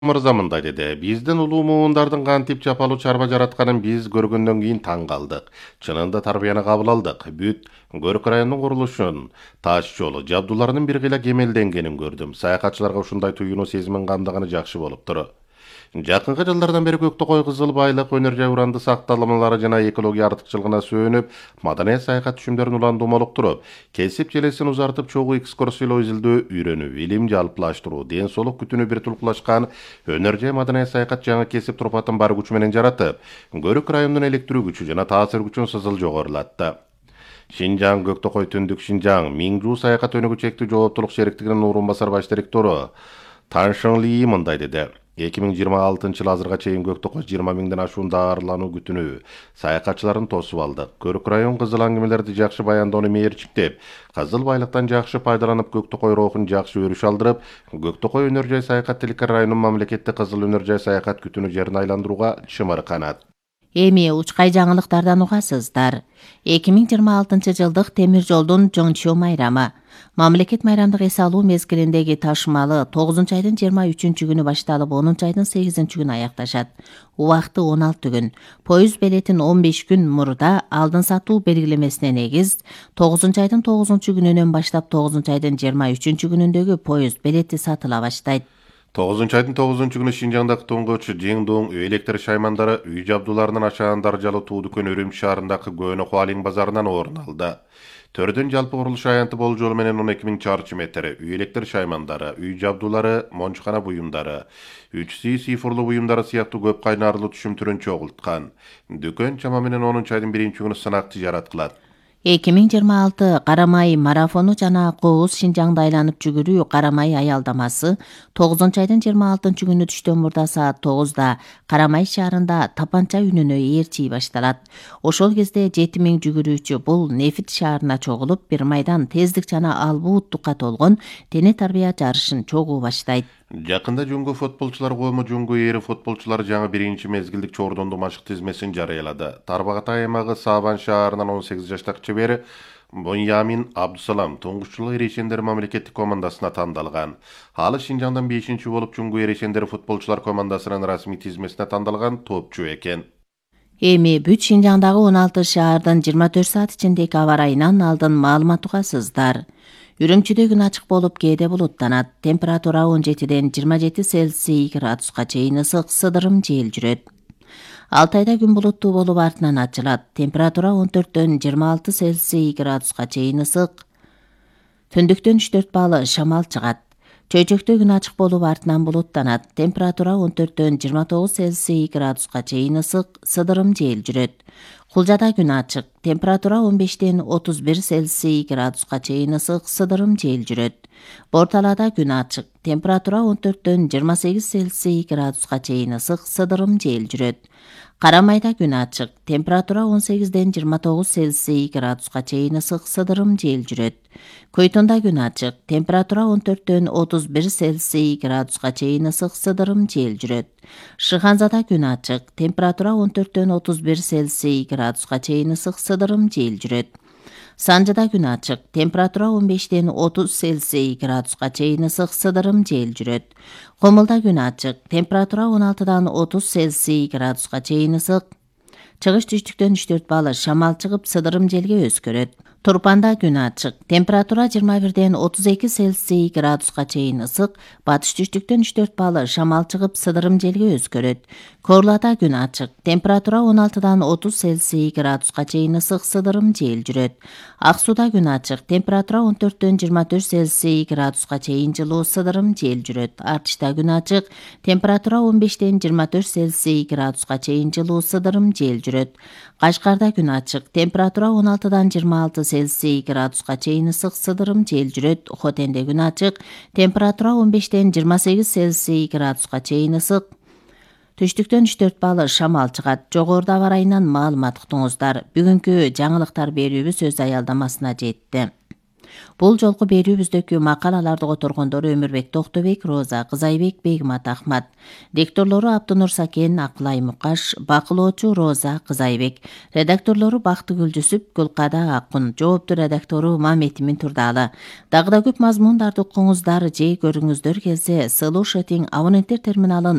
Мырза мындай деди. Биздин улуу муундардын кантип чапалуу чарба жаратканын биз көргөндөн кийин таң калдык. Чынында тарбияны кабыл алдык. Бүт Көрк районунун курулушун, таш жолу, жабдууларынын бир кыйла кемелденгенин көрдүм. Саякатчыларга ушундай туюунуу сезимин кандыганы жакшы болуптур. Жакынкы жылдардан бери Көктөкөй кызыл байлык, өнөр жай уранды сакталымылары жана экология артыкчылыгына сөөнүп, маданият саякат түшүмдөрүн уланды молуктуруп, кесип желесин узартып чогуу экскурсиялоо изилдөө, үйрөнүү, илим жалпылаштыруу, ден соолук күтүүнү бир тулкулашкан өнөр жай маданият саякат жаңы кесип турпатын бар күчү менен жаратып, Көрк районунун электирүү күчү жана таасир күчүн сызыл жогорулатты. Шинжаң Көктөкөй түндүк Шинжаң Миңжу саякат өнүгүү чектүү жооптулук шериктигинин орун басар баш директору Таншың Ли мындай деди. 2026 жыл азырга чейин Көктөкөй 20 миңден ашуун даарылануу күтүнүү саякатчыларын тосуп алдык. Көрк район кызыл аңгемелерди жакшы баяндоону мээрчиктеп, кызыл байлыктан жакшы пайдаланып, Көктөкөй рухун жакшы өрүш алдырып, Көктөкөй өнөр жай саякат тилкер районун мамлекеттик кызыл өнөр жай саякат күтүнүү жерин айландырууга чымыр канат. Эми учкай жаңылыктардан угасыздар. 2026 жылдык темир жолдун Жоңчу майрамы. Мамлекет майрамдык эс алуу мезгилиндеги ташымалы 9 айдын 23 күнү башталып 10 айдын 8 күнү аякташат. Убакыты 16 күн. Поезд билетин 15 күн мурда алдын сатуу белгилемесине негиз 9 айдын 9 күнүнөн баштап 9 айдын 23 күнүндөгү поезд билети сатыла баштайт. 9 айдын 9 күнү Шинжаңдагы туңгуч Жеңдоң электр шаймандары үй жабдууларынын ашаан даражалуу туу дүкөн Өрүмчү шаарындагы Көөнө Хуалиң базарынан орун алды. Төрдүн жалпы курулуш аянты болжолу менен 12 000 чарчы метр үй электр шаймандары, үй жабдуулары, мончукана буюмдары, 3C цифрлуу буюмдары сыяктуу көп кайнарлуу түшүм түрүн чогулткан. Дүкөн чама менен 10 айдын 1 күнү сынак тижарат кылат. 2026 Карамай марафону жана Кооз Шинжаңды айланып жүгүрүү Карамай аялдамасы 9 айдын 26 күнү түштөн мурда саат 9да Карамай шаарында тапанча үнүнө ээрчий башталат. Ошол кезде 7000 жүгүрүүчү бул Нефит шаарына чогулуп, бир майдан тездик жана албууттукка толгон дене тарбия жарышын чогуу баштайт. Жакында Жуңгу футболчулар коому Жуңгу эри футболчулар жаңы биринчи мезгилдик чордондуу машык тизмесин жарыялады. Тарбагатай аймагы Сабан шаарынан 18 жаштагы чебери Боньямин Абдусалам туңгучулук эрешендер мамлекеттик командасына тандалган. Ал Шинжаңдан 5-чи болуп Жуңгу эрешендер футболчулар командасынын расмий тизмесине тандалган топчу экен. Эми бүт Шинжаңдагы 16 шаардын 24 саат ичиндеги аба ырайынан алдын маалымат угасыздар. Үрүмчүдө күн ачык болуп, кээде булуттанат. Температура 17ден 27 Цельсий градуска чейин ысык, сыдырым жел жүрөт. Алтайда күн булуттуу болуп артынан ачылат. Температура 14ден 26 Цельсий градуска чейин ысык. Түндүктөн 3-4 балы шамал чыгат. Чөйчөктө күн ачык болуп артынан булуттанат. Температура 14ден 29 Цельсий градуска чейин ысык, сыдырым жел жүрөт. Кулжада күн ачык. Температура 15ден 31 Цельсий градуска чейин ысык, сыдырым жел жүрөт. Борталада күн ачык. Температура 14ден 28 Цельсий градуска чейин ысык, сыдырым жел жүрөт. Карамайда күн ачык. Температура 18ден 29 Цельсий градуска чейин ысык, сыдырым жел жүрөт. Көйтонда күн ачык. Температура 14ден 31 Цельсий градуска чейин ысык, сыдырым жел жүрөт. Шыханзада күн ачык. Температура 14ден 31 Цельсий градуска чейин ысык, сыдырым жел жүрөт. Санжыда күн ачык. Температура 15ден 30 Цельсий градуска чейин ысык, сыдырым жел жүрөт. Комулда күн ачык. Температура 16дан 30 Цельсий градуска чейин ысык. Чыгыш түштүктөн 3-4 балы шамал чыгып, сыдырым желге өзгөрөт. Турпанда күн ачык. Температура 21ден 32 Цельсий градуска чейин ысык. Батыш түштүктөн 3-4 балы шамал чыгып, сыдырым желге өзгөрөт. Корлада күн ачык. Температура 16дан 30 Цельсий градуска чейин ысык, сыдырым жел жүрөт. Ак сууда күн ачык. Температура 14ден 24 Цельсий градуска чейин жылуу, сыдырым жел жүрөт. Артышта күн ачык. Температура 15ден 24 Цельсий градуска чейин жылуу, сыдырым жел жүрөт. Кашкарда күн ачык. Температура 16дан 26 Цельсий градуска чейин ысык, сыдырым жел жүрөт. Хотенде күн ачык. Температура 15ден 28 Цельсий градуска чейин ысык. Түштүктөн 3-4 балы шамал чыгат. Жогоруда аба ырайынан маалымат куттуңуздар. Бүгүнкү жаңылыктар берүүбүз өз аялдамасына жетти. Бул жолку берүүбүздөгү макалаларды которгондор Өмүрбек Токтобек, Роза Кызайбек, Бегмат Ахмат. Дикторлору Абдынур Сакен, Акылай Мукаш, бакылоочу Роза Кызайбек. Редакторлору Бактыгүл Жүсүп, Гүлкада Акун. Жоопту редактору Мамет Турдалы. Дагы да көп мазмундарды укуңуздар же көрүңүздөр келсе, Слушатиң абоненттер терминалын